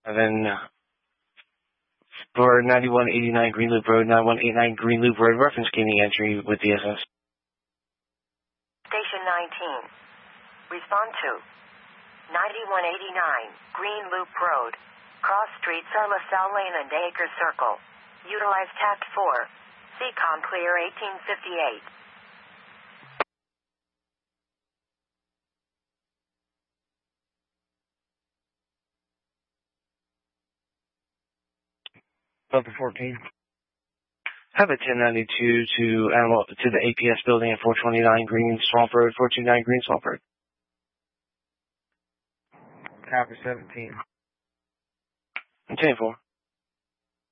And then for 9189 Green Loop Road, 9189 Green Loop Road, reference gaming entry with DSS. Station 19. Respond to 9189 Green Loop Road. Cross streets are LaSalle Lane and Acre Circle. Utilize TACT 4. CCOM clear 1858. Delta 14. Have a 1092 to the APS building at 429 Green Swamp Road, 429 Green Swamp Road. Copy 17. 10-4.